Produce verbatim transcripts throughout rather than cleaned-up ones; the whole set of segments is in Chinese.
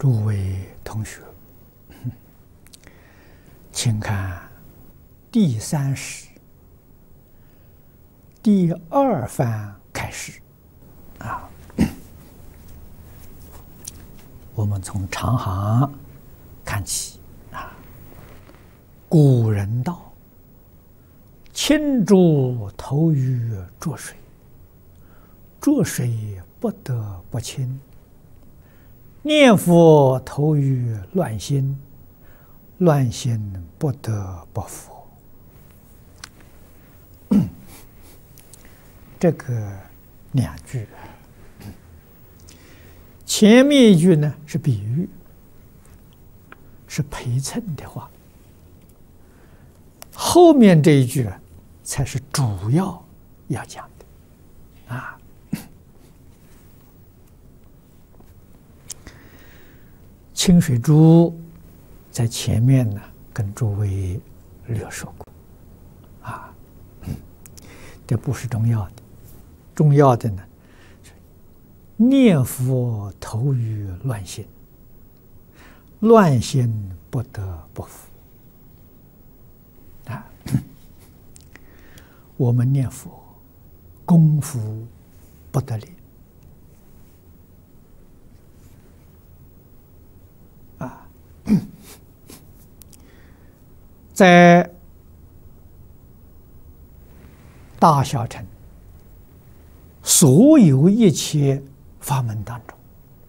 诸位同学，请看第三史第二番开始啊。我们从长行看起啊。古人道：“清浊投于浊水，浊水不得不清。念佛投于乱心，乱心不得不佛。”这个两句，前面一句呢是比喻，是陪衬的话，后面这一句啊才是主要要讲的啊。清水珠在前面呢跟诸位略说过啊，这不是重要的，重要的呢是念佛投于乱心，乱心不得不服啊。我们念佛功夫不得力啊，在大小乘所有一切法门当中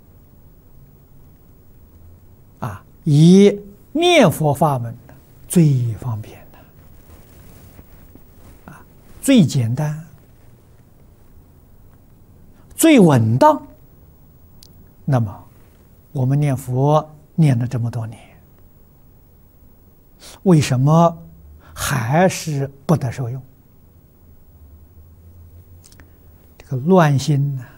啊，以念佛法门最方便的啊，最简单，最稳当。那么我们念佛念了这么多年，为什么还是不得受用？这个乱心呢，